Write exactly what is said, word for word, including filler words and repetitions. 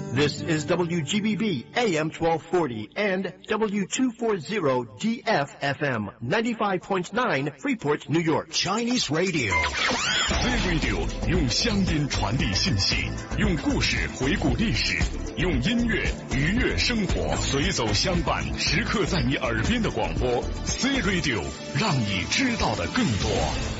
This is W G B B A M twelve forty and W two forty D F F M ninety-five point nine Freeport, New York. Chinese Radio. Z Radio 用乡音传递信息，用故事回顾历史，用音乐愉悦生活，随走相伴，时刻在你耳边的广播。Z Radio 让你知道的更多。